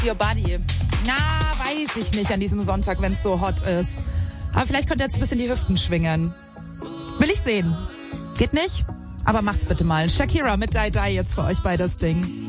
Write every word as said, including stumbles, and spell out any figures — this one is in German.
Your Body. Na, weiß ich nicht an diesem Sonntag, wenn es so hot ist. Aber vielleicht könnt ihr jetzt ein bisschen die Hüften schwingen. Will ich sehen. Geht nicht? Aber macht's bitte mal. Shakira mit Die Die jetzt für euch bei das Ding.